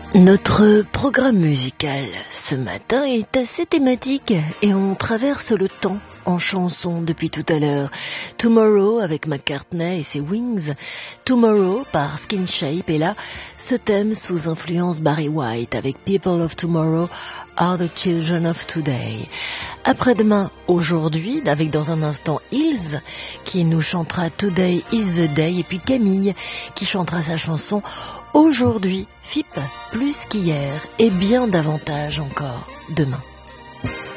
Notre programme musical ce matin est assez thématique et on traverse le temps en chanson depuis tout à l'heure. Tomorrow avec McCartney et ses Wings, Tomorrow par Skin Shape, et là ce thème sous influence Barry White avec People of Tomorrow are the Children of Today. Après-demain, aujourd'hui, avec dans un instant Hills qui nous chantera Today is the Day, et puis Camille qui chantera sa chanson Aujourd'hui, FIP plus qu'hier et bien davantage encore demain.